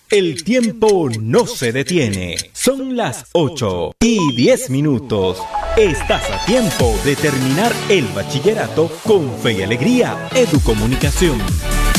El tiempo no se detiene. Son las 8:10. Estás a tiempo de terminar el bachillerato con fe y alegría. Educomunicación.